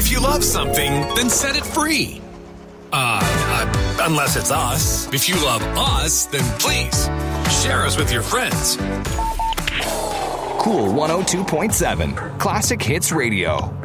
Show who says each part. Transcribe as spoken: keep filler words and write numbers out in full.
Speaker 1: If you love something, then set it free. Uh, uh, unless it's us. If you love us, then please share us with your friends.
Speaker 2: Cool one oh two point seven, Classic Hits Radio.